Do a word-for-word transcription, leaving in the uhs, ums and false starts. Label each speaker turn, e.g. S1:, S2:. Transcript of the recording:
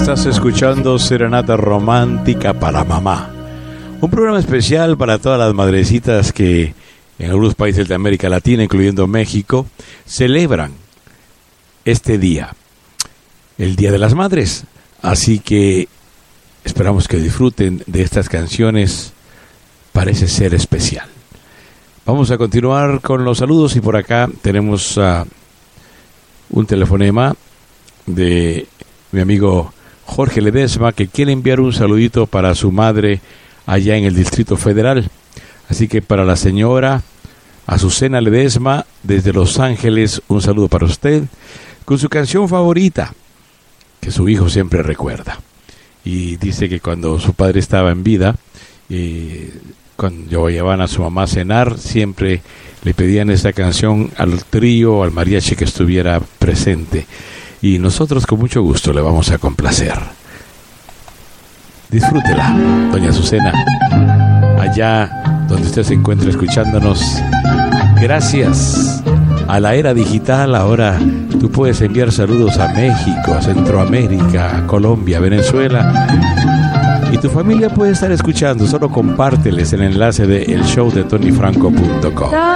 S1: Estás escuchando Serenata Romántica para Mamá, un programa especial para todas las madrecitas que en algunos países de América Latina, incluyendo México, celebran este día, el Día de las Madres. Así que esperamos que disfruten de estas canciones. Parece ser especial. Vamos a continuar con los saludos y por acá tenemos uh, un telefonema de mi amigo Jorge Ledesma, que quiere enviar un saludito para su madre allá en el Distrito Federal. Así que para la señora Azucena Ledesma, desde Los Ángeles, un saludo para usted, con su canción favorita, que su hijo siempre recuerda. Y dice que cuando su padre estaba en vida, y cuando llevaban a su mamá a cenar, siempre le pedían esta canción al trío, al mariachi que estuviera presente. Y nosotros con mucho gusto le vamos a complacer. Disfrútela, doña Azucena, allá donde usted se encuentra escuchándonos. Gracias a la era digital, ahora tú puedes enviar saludos a México, a Centroamérica, a Colombia, a Venezuela. Y tu familia puede estar escuchando. Solo compárteles el enlace de el show de tony franco punto com.